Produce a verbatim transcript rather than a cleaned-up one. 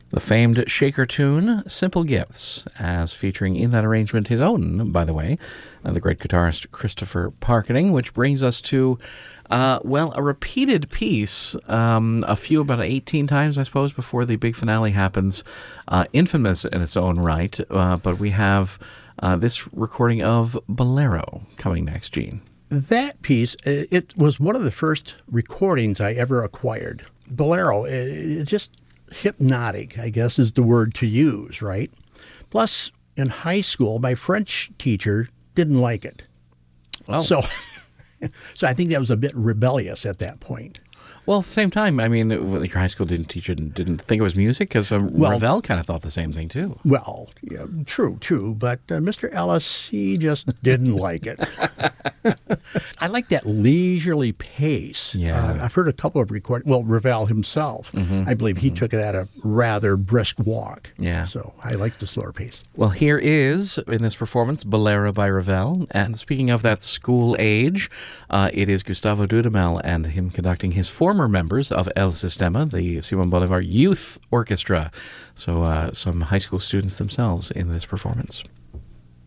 The famed Shaker tune, Simple Gifts, as featuring in that arrangement his own, by the way, uh, the great guitarist Christopher Parkening, which brings us to, uh, well, a repeated piece, um, a few, about eighteen times, I suppose, before the big finale happens, uh, infamous in its own right, uh, but we have uh, this recording of Bolero coming next, Gene. That piece, it was one of the first recordings I ever acquired. Bolero, it just... hypnotic, I guess, is the word to use, right? Plus, in high school, my French teacher didn't like it. Oh. So, so I think that was a bit rebellious at that point. Well, at the same time, I mean, your high school didn't teacher didn't, didn't think it was music, because um, Well- Ravel kind of thought the same thing, too. Well, yeah, true, true, but uh, Mister Ellis, he just didn't like it. I like that leisurely pace. Yeah. Uh, I've heard a couple of recordings. Well, Ravel himself, I believe he took it at a rather brisk walk. Yeah. So I like the slower pace. Well, here is, in this performance, Bolero by Ravel. And speaking of that school age, uh, it is Gustavo Dudamel and him conducting his former members of El Sistema, the Simon Bolivar Youth Orchestra. So uh, some high school students themselves in this performance.